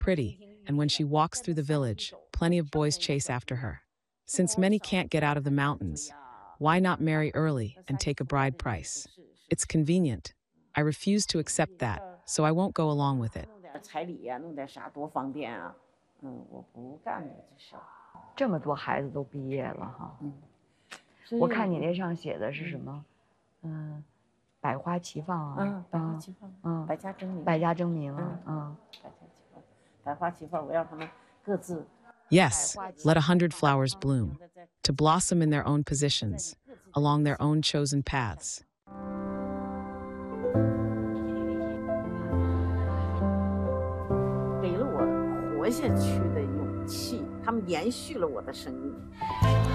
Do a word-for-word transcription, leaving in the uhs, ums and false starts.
pretty, and when she walks through the village, plenty of boys chase after her. Since many can't get out of the mountains, why not marry early and take a bride price? It's convenient. I refuse to accept that, so I won't go along with it. 这么多孩子都毕业了哈，我看你那上写的是什么？嗯，百花齐放啊， 嗯，百花齐放， 嗯， 百家争鸣， 百家争鸣啊，嗯， 百家齐放，百花齐放，我要他们各自。 Yes, let a hundred flowers bloom, to blossom in their own positions, along their own chosen paths. 给了我活下去的勇气，他们延续了我的生命。